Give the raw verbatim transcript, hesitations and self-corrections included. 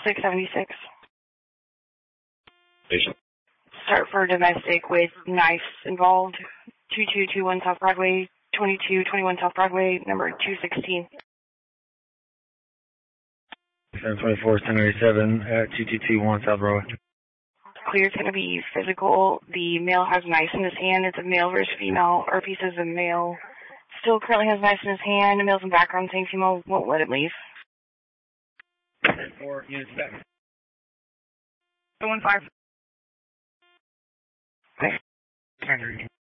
six seventy-six. Patient. Start for domestic with knife involved. two two two one South Broadway, twenty-two twenty-one South Broadway, number two sixteen. seven twenty-four, ten eighty-seven at two two two one South Broadway. Clear is going to be physical. The male has a knife in his hand. It's a male versus female. Our piece is a male. Still currently has a knife in his hand. The male's in background saying female won't let it leave. Four units back. one five. Thanks.